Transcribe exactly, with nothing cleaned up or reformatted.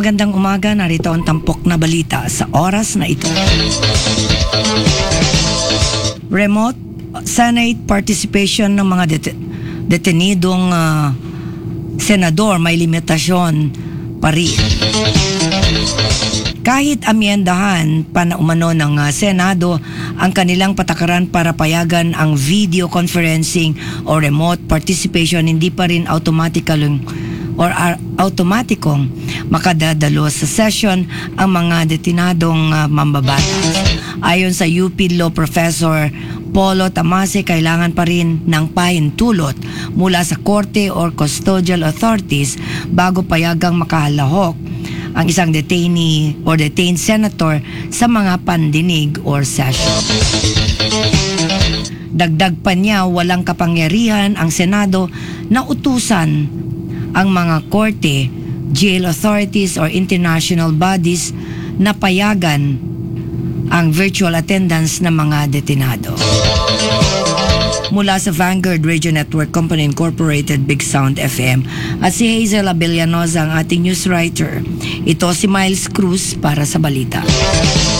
magandang umaga. Narito ang tampok na balita sa oras na ito. Remote Senate participation ng mga det- detenidong uh, senador may limitasyon pa rin. Kahit amyendahan pa na umano ng uh, Senado ang kanilang patakaran para payagan ang video conferencing o remote participation, hindi pa rin automatically or uh, automatikong makadadalo sa session ang mga detinadong uh, mambabatas. Ayon sa U P Law Professor Polo Tamase, kailangan pa rin ng pahintulot mula sa korte or custodial authorities bago payagang makahalahok ang isang detainee or detained senator sa mga pandinig or session. Dagdag pa niya, walang kapangyarihan ang Senado na utusan ang mga korte, jail authorities or international bodies na payagan ang virtual attendance ng mga detinado. Mula sa Vanguard Radio Network Company Incorporated, Big Sound F M, at si Hazel Abellanoza ang ating news writer. Ito si Miles Cruz para sa balita.